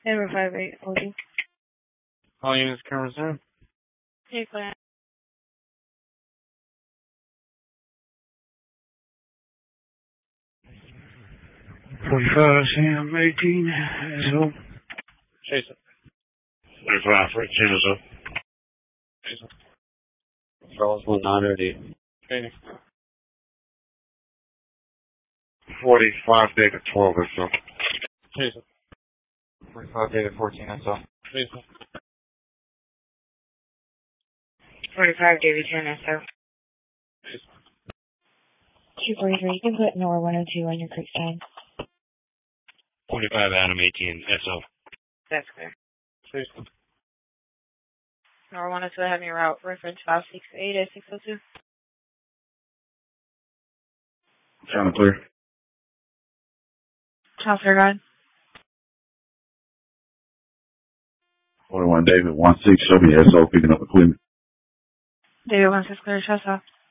Number 58 holding. All units can resume. Hey, Claire. Sam 18 SO. Chase it. 35 for 10 SO. Chase it. Charles 1908. Chase it. 45 David 12 SO. Chase it. 45 David 14 SO. Chase it. 45 David 10 SO. Chase it. 243, you can put NOR 102 on your quick sign. 45 Adam 18 SO. That's clear. Chase it. NOR 102, I have your route. Reference 568 at 602. Sound clear. Chancellor God. 41 David 16 show me SO picking up equipment. David 16 clear, Chelsea.